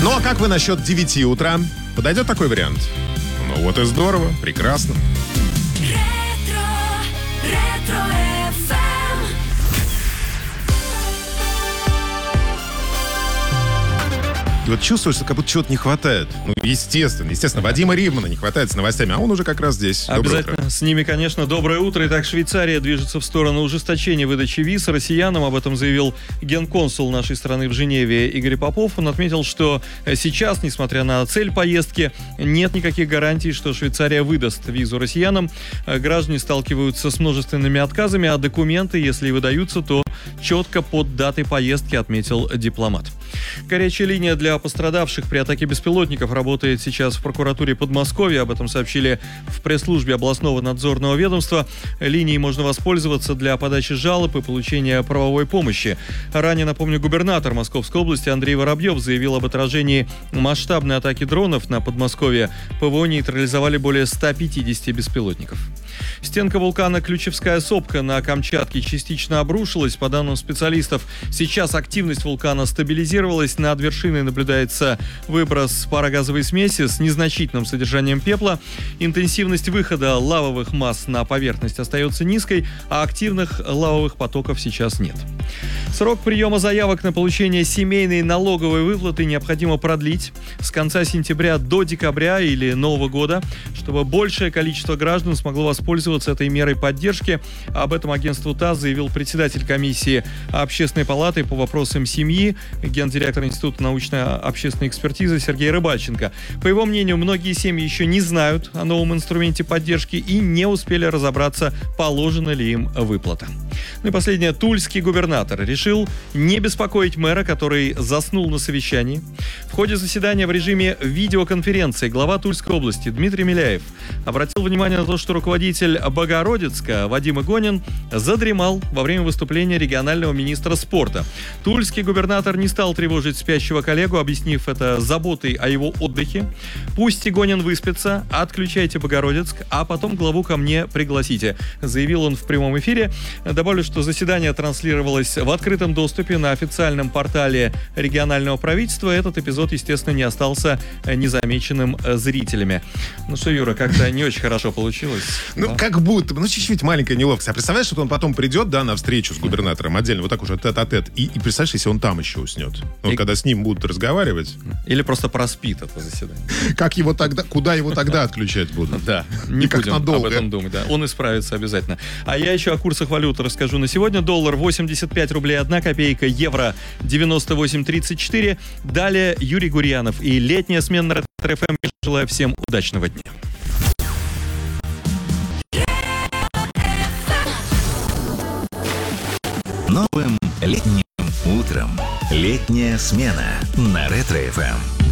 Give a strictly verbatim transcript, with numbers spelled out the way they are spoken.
Ну а как вы насчет девяти утра? Подойдет такой вариант? Ну вот и здорово, прекрасно. Ретро, ретро эф эм. И вот чувствуешь, что как будто чего-то не хватает. Ну, естественно, естественно. Вадима Ривмана не хватает с новостями, а он уже как раз здесь. Доброе Обязательно утро. с ними, конечно. Доброе утро. Итак, Швейцария движется в сторону ужесточения выдачи виз россиянам. Об этом заявил генконсул нашей страны в Женеве Игорь Попов. Он отметил, что сейчас, несмотря на цель поездки, нет никаких гарантий, что Швейцария выдаст визу россиянам. Граждане сталкиваются с множественными отказами, а документы, если и выдаются, то четко под датой поездки, отметил дипломат. Горячая линия для пострадавших при атаке беспилотников работает сейчас в прокуратуре Подмосковья. Об этом сообщили в пресс-службе областного надзорного ведомства. Линией можно воспользоваться для подачи жалоб и получения правовой помощи. Ранее, напомню, губернатор Московской области Андрей Воробьев заявил об отражении масштабной атаки дронов на Подмосковье. ПВО нейтрализовали более ста пятидесяти беспилотников. Стенка вулкана Ключевская сопка на Камчатке частично обрушилась. По данным специалистов, сейчас активность вулкана стабилизировалась. Над вершиной наблюдается выброс парогазовой смеси с незначительным содержанием пепла. Интенсивность выхода лавовых масс на поверхность остается низкой, а активных лавовых потоков сейчас нет. Срок приема заявок на получение семейной налоговой выплаты необходимо продлить с конца сентября до декабря или Нового года, чтобы большее количество граждан смогло воспользоваться этой мерой поддержки. Об этом агентству ТАСС заявил председатель комиссии Общественной палаты по вопросам семьи, гендиректор Института научно-общественной экспертизы Сергей Рыбальченко. По его мнению, многие семьи еще не знают о новом инструменте поддержки и не успели разобраться, положена ли им выплата. Ну и последнее. Тульский губернатор решил не беспокоить мэра, который заснул на совещании. В ходе заседания в режиме видеоконференции глава Тульской области Дмитрий Миляев обратил внимание на то, что руководитель Богородицка Вадим Игонин задремал во время выступления регионального министра спорта. Тульский губернатор не стал тревожить спящего коллегу, объяснив это заботой о его отдыхе. «Пусть Игонин выспится, отключайте Богородицк, а потом главу ко мне пригласите», заявил он в прямом эфире. Добавлю, что заседание транслировалось в открытом доступе на официальном портале регионального правительства. Этот эпизод, естественно, не остался незамеченным зрителями. Ну что, Юра, как-то не очень хорошо получилось. Ну, да? как будто, ну, чуть-чуть маленькая неловкость. А представляешь, что он потом придет, да, на встречу с губернатором отдельно, вот так уже тет-а-тет, и, и представляешь, если он там еще уснет. Ну, и... когда с ним будут разговаривать. Или просто проспит это заседание. Как его тогда, куда его тогда отключать будут? Да, не как будем надолго. об этом думать, да. Он исправится обязательно. А я еще о курсах валюты расскажу на сегодня. Доллар восемьдесят пять рублей одна копейка, евро девяносто восемь тридцать четыре. Далее Юрий Гурьянов и летняя смена Ретро эф эм. Желаю всем удачного дня. Новым летним утром. Летняя смена на Ретро эф эм.